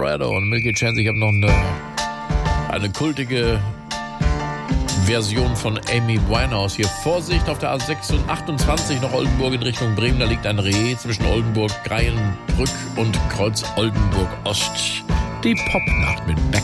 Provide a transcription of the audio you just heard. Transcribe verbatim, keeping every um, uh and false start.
Colorado und Milky Chance. Ich habe noch eine, eine kultige Version von Amy Winehouse. Hier Vorsicht auf der A achtundzwanzig nach Oldenburg in Richtung Bremen. Da liegt ein Reh zwischen Oldenburg, Greienbrück und Kreuz Oldenburg Ost. Die Popnacht mit Beck.